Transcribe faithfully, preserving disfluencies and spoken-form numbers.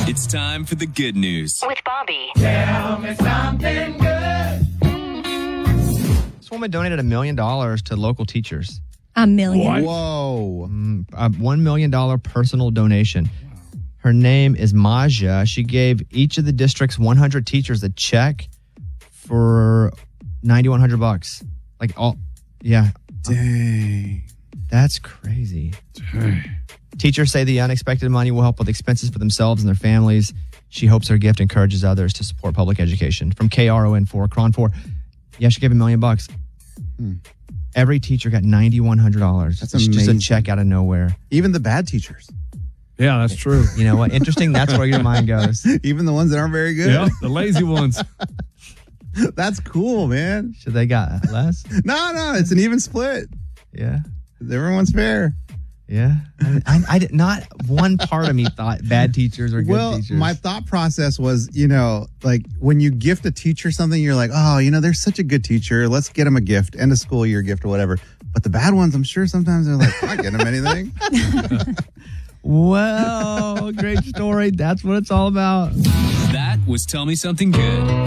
It's time for the good news with Bobby. Tell me something good. This woman donated a million dollars to local teachers. A million. What? Whoa. Mm, a one million dollars personal donation. Her name is Maja. She gave each of the district's one hundred teachers a check for ninety-one hundred bucks. Like all, yeah. Dang. That's crazy. Dang. Teachers say the unexpected money will help with expenses for themselves and their families. She hopes her gift encourages others to support public education. From K R O N four, Cron four. Yeah, she gave a million bucks. Hmm. Every teacher got ninety-one hundred dollars. That's It's just amazing. a check out of nowhere. Even the bad teachers. Yeah, that's true. You know what? Interesting. That's where your mind goes. Even the ones that aren't very good. Yeah, the lazy ones. That's cool, man. Should they got less? No, no, it's an even split. Yeah. Everyone's fair. Yeah. I, I, I did not one part of me thought bad teachers are good Well, teachers. my thought process was, you know, like when you gift a teacher something, you're like, oh, you know, they're such a good teacher. Let's get them a gift, end of school year gift or whatever. But the bad ones, I'm sure sometimes they're like, I'm not getting them anything. Well, great story. That's what it's all about. That was Tell Me Something Good.